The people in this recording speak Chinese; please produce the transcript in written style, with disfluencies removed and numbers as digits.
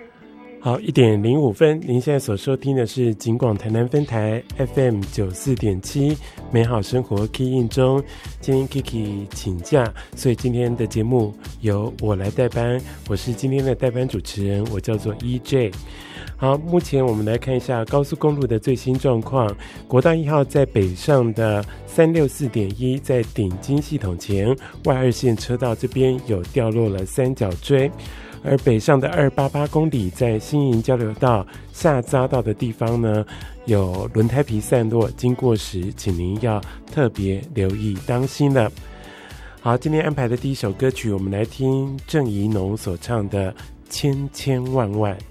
好，1:05，您现在所收听的是警广台南分台 FM94.7美好生活 Key In 中。今天 Kiki 请假，所以今天的节目由我来代班，我是今天的代班主持人，我叫做 EJ。好，目前我们来看一下高速公路的最新状况。国道1号在北上的364.1，在顶金系统前外2线车道这边有掉落了三角锥，而北上的288公里在新营交流道下匝道的地方呢，有轮胎皮散落，经过时请您要特别留意当心了。好，今天安排的第一首歌曲，我们来听郑宜农所唱的《千千万万》。